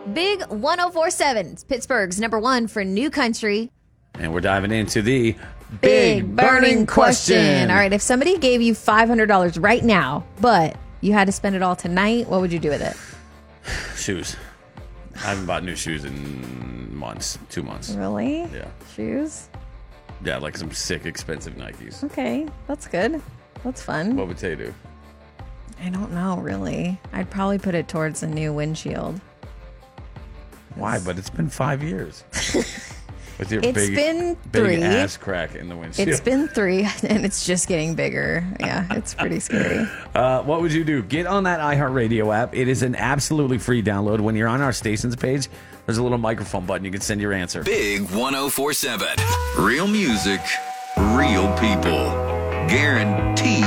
Big 104.7. It's Pittsburgh's number one for new country. And we're diving into the Big burning question. All right, if somebody gave you $500 right now, but you had to spend it all tonight, what would you do with it? Shoes. I haven't bought new shoes in months, 2 months. Really? Yeah. Shoes? Yeah, like some sick, expensive Nikes. Okay, that's good. That's fun. What would Tay do? I don't know, really. I'd probably put it towards a new windshield. Why? But it's been 5 years. With your It's been 3. big ass crack in the windshield. It's been 3, and it's just getting bigger. Yeah, it's pretty scary. What would you do? Get on that iHeartRadio app. It is an absolutely free download. When you're on our stations page, there's a little microphone button. You can send your answer. Big 104.7. Real music, real people. Guaranteed